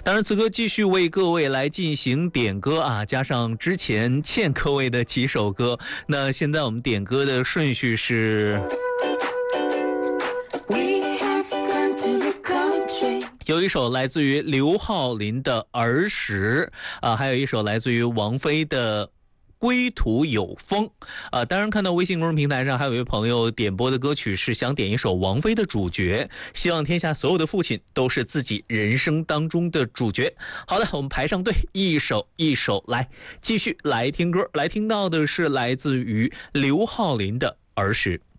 当然，此刻继续为各位来进行点歌啊，加上之前欠各位的几首歌。那现在我们点歌的顺序是，有一首来自于刘浩霖的《儿时》啊，还有一首来自于王菲的归途有风当然看到微信公众平台上还有一位朋友点播的歌曲是想点一首王菲的《主角》，希望天下所有的父亲都是自己人生当中的主角。好的，我们排上队，一首一首来，继续来听歌，来听到的是来自于刘浩霖的《儿时》。